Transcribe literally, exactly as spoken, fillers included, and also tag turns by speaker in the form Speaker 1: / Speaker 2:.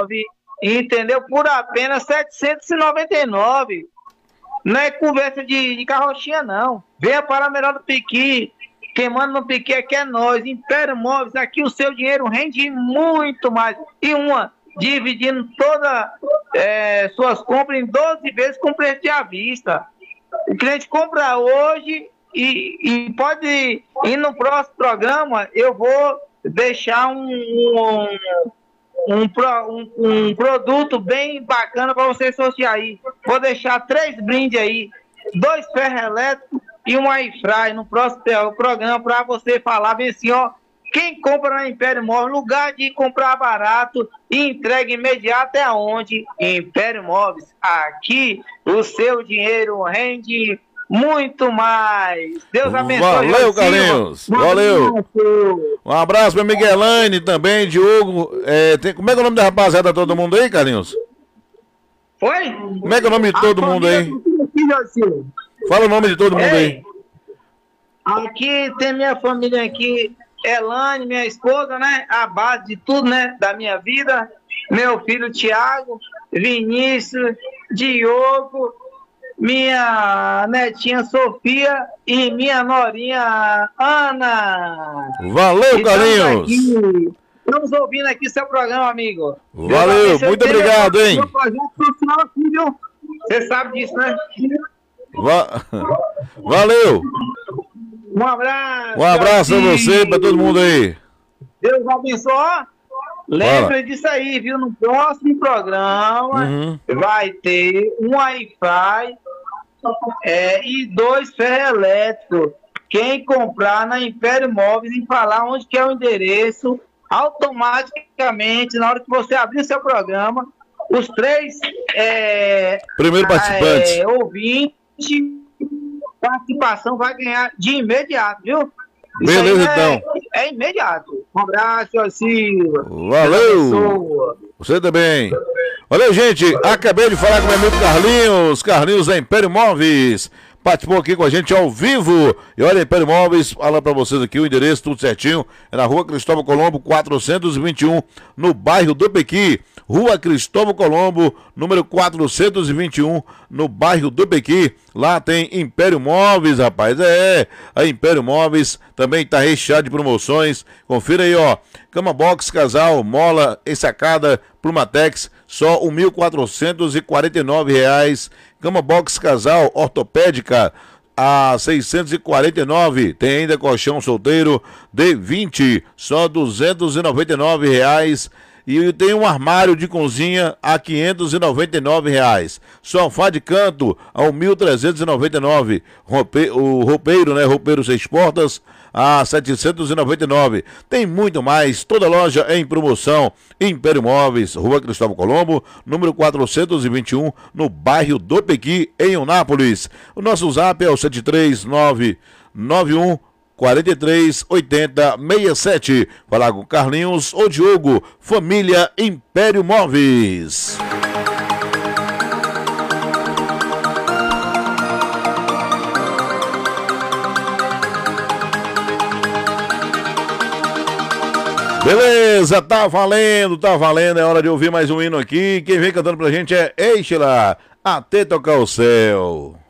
Speaker 1: nove, entendeu? Por apenas setecentos e noventa e nove. Não é conversa de, de carrochinha, não. Venha para a melhor do Piqui. Quem manda no Piqui aqui é nós. Império Móveis, aqui o seu dinheiro rende muito mais. E uma, dividindo todas é, suas compras em doze vezes com preço de à vista. O cliente compra hoje e, e pode ir no próximo programa. Eu vou deixar um, um, um, um, um produto bem bacana para você sortear aí. Vou deixar três brindes aí, dois ferros elétricos e um airfry no próximo programa para você falar bem assim, ó. Quem compra na Império Móveis, lugar de comprar barato e entrega imediata é aonde? Império Móveis. Aqui o seu dinheiro rende muito mais. Deus abençoe.
Speaker 2: Valeu, Carlinhos. Valeu. Um abraço para Miguelane também, Diogo. É, tem, como é que é o nome da rapaziada, todo mundo aí, Carlinhos?
Speaker 1: Oi?
Speaker 2: Como é que é o nome de todo mundo aí? Fala o nome de todo mundo aí.
Speaker 1: Aqui tem minha família aqui. Elane, minha esposa, né? A base de tudo, né? Da minha vida. Meu filho Tiago, Vinícius, Diogo, minha netinha Sofia e minha norinha Ana.
Speaker 2: Valeu, Carlinhos.
Speaker 1: Estamos, estamos ouvindo aqui seu programa, amigo.
Speaker 2: Valeu, muito obrigado, hein?
Speaker 1: Você sabe disso, né?
Speaker 2: Va... Valeu.
Speaker 1: Um abraço.
Speaker 2: Um abraço a você, para todo mundo aí.
Speaker 1: Deus abençoe. Lembre disso aí, viu? No próximo programa uhum. vai ter um Wi-Fi é, e dois ferros elétricos. Quem comprar na Império Móveis e falar onde que é o endereço, automaticamente, na hora que você abrir seu programa, os três é,
Speaker 2: primeiro participantes
Speaker 1: é, ouvintes, participação vai ganhar de imediato, viu?
Speaker 2: Beleza,
Speaker 1: é,
Speaker 2: então.
Speaker 1: É imediato. Um abraço, Silva.
Speaker 2: Valeu. Você também. Valeu, gente. Acabei de falar com meu amigo Carlinhos. Carlinhos da Império Móveis. Participou aqui com a gente ao vivo. E olha, Império Móveis, fala pra vocês aqui o endereço, tudo certinho. É na rua Cristóvão Colombo, quatrocentos e vinte e um, no bairro do Pequi. Rua Cristóvão Colombo, número quatrocentos e vinte e um, no bairro do Pequi. Lá tem Império Móveis, rapaz. É, a Império Móveis também tá recheado de promoções. Confira aí, ó. Cama box, casal, mola, ensacada, Plumatex, só um mil quatrocentos e quarenta e nove reais. Cama box casal ortopédica a seiscentos e quarenta e nove. Tem ainda colchão solteiro de vinte, só duzentos e noventa e nove reais. E tem um armário de cozinha a quinhentos e noventa e nove reais. Sofá de canto a mil trezentos e noventa e nove. Roupe, o roupeiro, né? Roupeiro seis portas a setecentos e noventa e nove. Tem muito mais. Toda loja em promoção. Império Móveis, Rua Cristóvão Colombo, número quatrocentos e vinte e um, no bairro do Pequi, em Eunápolis. O nosso zap é o sete três nove nove um quarenta e três oitenta sessenta e sete. Falar com Carlinhos ou Diogo, família Império Móveis. Beleza, tá valendo, tá valendo, é hora de ouvir mais um hino aqui. Quem vem cantando pra gente é Eichela, até tocar o céu.